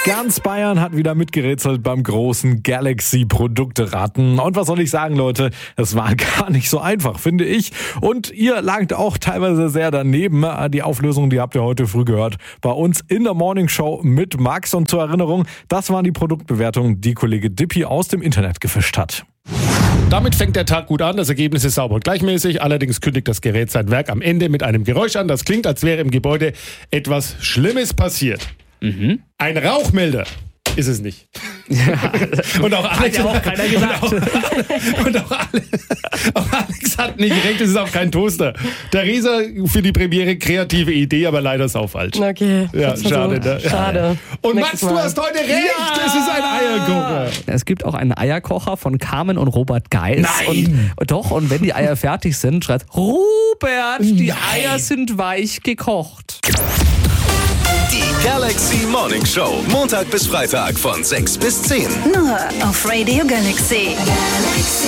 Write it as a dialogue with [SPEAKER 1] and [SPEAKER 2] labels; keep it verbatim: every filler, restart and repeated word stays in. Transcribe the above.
[SPEAKER 1] Ganz Bayern hat wieder mitgerätselt beim großen Galaxy-Produkte-Raten. Und was soll ich sagen, Leute? Es war gar nicht so einfach, finde ich. Und ihr lagt auch teilweise sehr daneben. Die Auflösung, die habt ihr heute früh gehört. Bei uns in der Morning Show mit Max. Und zur Erinnerung, das waren die Produktbewertungen, die Kollege Dippi aus dem Internet gefischt hat.
[SPEAKER 2] Damit fängt der Tag gut an, das Ergebnis ist sauber und gleichmäßig. Allerdings kündigt das Gerät sein Werk am Ende mit einem Geräusch an. Das klingt, als wäre im Gebäude etwas Schlimmes passiert. Mhm. Ein Rauchmelder ist es nicht.
[SPEAKER 3] Ja,
[SPEAKER 2] und auch Alex
[SPEAKER 3] hat ja auch keiner gesagt.
[SPEAKER 2] Und auch, und auch, Alex, auch Alex hat nicht recht, es ist auch kein Toaster. Theresa für die Premiere kreative Idee, aber leider sau falsch.
[SPEAKER 4] Okay.
[SPEAKER 2] Ja, schade. Ne?
[SPEAKER 4] Schade.
[SPEAKER 2] Und
[SPEAKER 4] Nächstes
[SPEAKER 2] Max, du
[SPEAKER 4] Mal.
[SPEAKER 2] hast heute recht, ja. Es ist ein Eierkocher.
[SPEAKER 3] Es gibt auch einen Eierkocher von Carmen und Robert Geis.
[SPEAKER 2] Nein.
[SPEAKER 3] Und, doch, und wenn die Eier fertig sind, schreit Robert, die
[SPEAKER 2] Nein.
[SPEAKER 3] Eier sind weich gekocht.
[SPEAKER 5] Die Galaxy Morning Show. Montag bis Freitag von sechs bis zehn.
[SPEAKER 6] Nur auf Radio Galaxy.